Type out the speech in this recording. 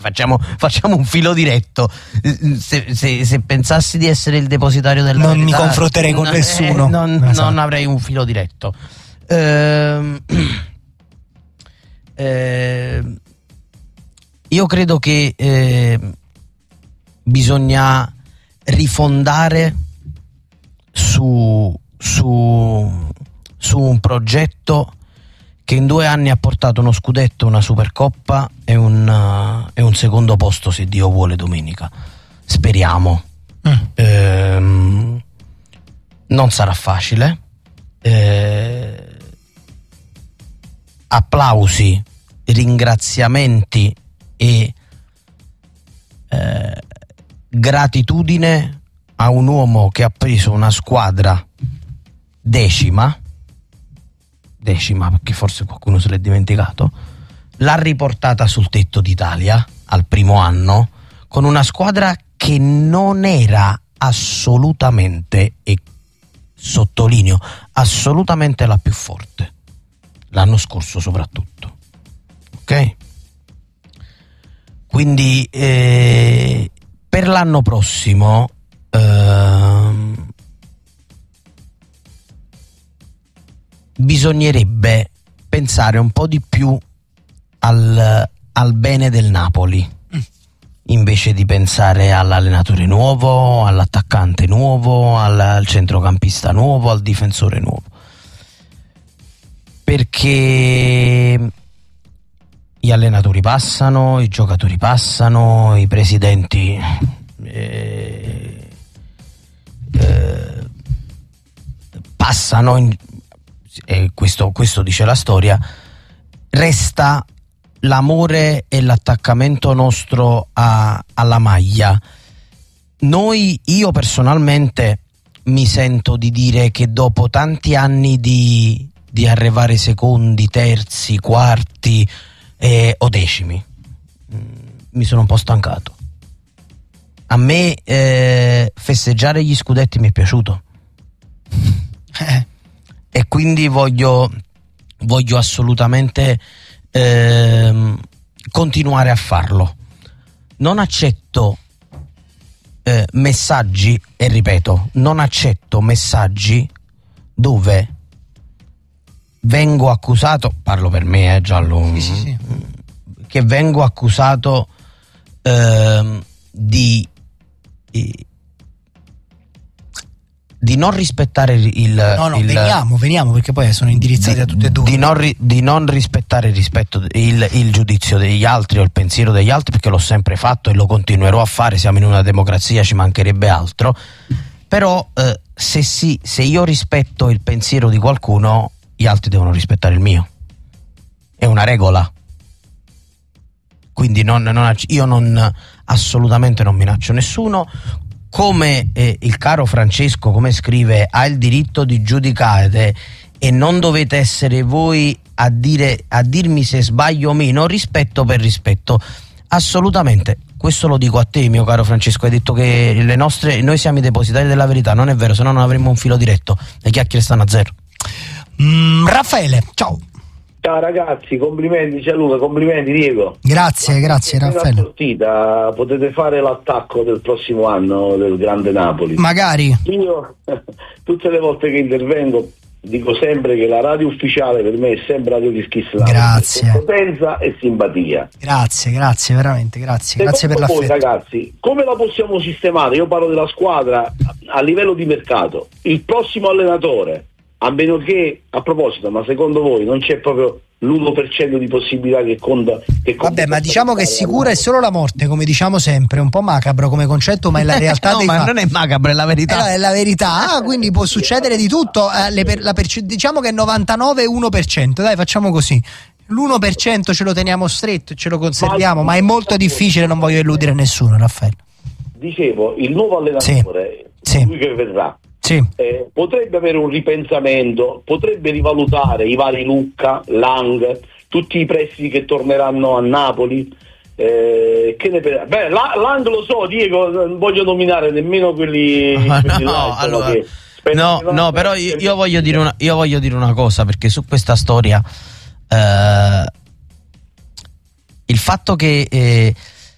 Facciamo un filo diretto. Se pensassi di essere il depositario della non verità, mi confronterei con nessuno. Non avrei un filo diretto. Io credo che bisogna rifondare su un progetto che in 2 anni ha portato uno scudetto, una Supercoppa e un secondo posto, se Dio vuole, domenica. Speriamo. Non sarà facile. Applausi, ringraziamenti e gratitudine a un uomo che ha preso una squadra decima, perché forse qualcuno se l'è dimenticato, l'ha riportata sul tetto d'Italia al primo anno con una squadra che non era assolutamente, e sottolineo, assolutamente la più forte l'anno scorso soprattutto, ok? Quindi per l'anno prossimo bisognerebbe pensare un po' di più al bene del Napoli, invece di pensare all'allenatore nuovo, all'attaccante nuovo, al centrocampista nuovo, al difensore nuovo, perché gli allenatori passano, i giocatori passano, i presidenti passano, questo dice la storia. Resta l'amore e l'attaccamento nostro alla maglia. Io personalmente mi sento di dire che dopo tanti anni di arrivare secondi, terzi, quarti o decimi, mi sono un po' stancato. A me festeggiare gli scudetti mi è piaciuto e quindi voglio assolutamente continuare a farlo. Non accetto messaggi, e ripeto, non accetto messaggi dove vengo accusato, parlo per me, Giallo, sì. che vengo accusato di non rispettare veniamo perché poi sono indirizzati a tutte e due. Di non rispettare il giudizio degli altri o il pensiero degli altri, perché l'ho sempre fatto e lo continuerò a fare. Siamo in una democrazia, ci mancherebbe altro. Però se io rispetto il pensiero di qualcuno, gli altri devono rispettare il mio. È una regola. Quindi io assolutamente non minaccio nessuno. Come il caro Francesco, come scrive, ha il diritto di giudicare e non dovete essere voi a dirmi se sbaglio o meno. Rispetto per rispetto, assolutamente. Questo lo dico a te, mio caro Francesco. Hai detto che noi siamo i depositari della verità. Non è vero, se no non avremmo un filo diretto. Le chiacchiere stanno a zero. Raffaele, ciao. Ciao ragazzi, complimenti Gianluca, complimenti Diego. Grazie Raffaele. Partita, potete fare l'attacco del prossimo anno del Grande Napoli. Magari. Io tutte le volte che intervengo dico sempre che la radio ufficiale per me è sempre Radio Dischissima. Grazie. Potenza e simpatia. Grazie, veramente, grazie. Grazie per voi, l'affetto. Ragazzi, come la possiamo sistemare? Io parlo della squadra a livello di mercato. Il prossimo allenatore, a meno che, a proposito, ma secondo voi non c'è proprio l'1% di possibilità che conta? Vabbè, ma diciamo che sicura è solo la morte, come diciamo sempre, un po' macabro come concetto, ma è la realtà. No, ma non è macabro, è la verità. È la verità, quindi può succedere di tutto. Diciamo che è 99,1%, dai, facciamo così. L'1% ce lo teniamo stretto e ce lo conserviamo, ma è molto difficile, non voglio illudere nessuno, Raffaele. Dicevo, il nuovo allenatore, lui che verrà, potrebbe avere un ripensamento, potrebbe rivalutare i vari Lucca, Lang, tutti i prestiti che torneranno a Napoli. Lang lo so, Diego, non voglio nominare nemmeno quelli però io voglio dire una cosa, perché su questa storia il fatto che